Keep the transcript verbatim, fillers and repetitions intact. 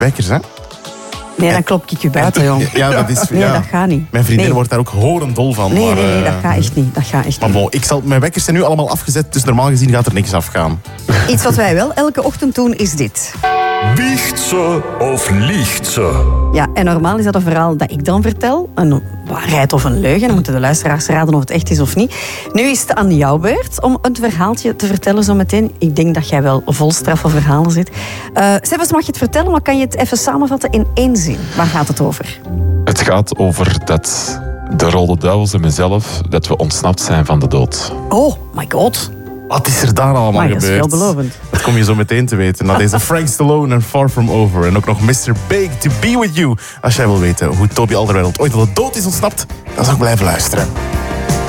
wekkers, hè? Nee, dan klop ik je buiten, jong. Ja, dat is... Nee, ja. dat gaat niet. Mijn vriendin Nee. wordt daar ook horendol van. Nee, maar, nee, nee, dat uh, gaat echt niet. Dat gaat echt Maar niet. bon, ik zal, mijn wekkers zijn nu allemaal afgezet, dus normaal gezien gaat er niks afgaan. Iets wat wij wel elke ochtend doen, is dit. Biecht ze of liegt ze? Ja, en normaal is dat een verhaal dat ik dan vertel. Een waarheid of een leugen. Dan moeten de luisteraars raden of het echt is of niet. Nu is het aan jouw beurt om een verhaaltje te vertellen zo meteen. Ik denk dat jij wel vol straffe verhalen zit. Uh, Sebas, mag je het vertellen, maar kan je het even samenvatten in één zin? Waar gaat het over? Het gaat over dat de Rode Duivels en mezelf, dat we ontsnapt zijn van de dood. Oh, my god. Wat is er daar allemaal Maar dat is gebeurd? veelbelovend. Dat kom je zo meteen te weten. Na deze Frank Stallone en Far From Over. En ook nog mister Big To Be With You. Als jij wil weten hoe Toby Alderweireld ooit al de dood is ontsnapt, dan zou ik blijven luisteren.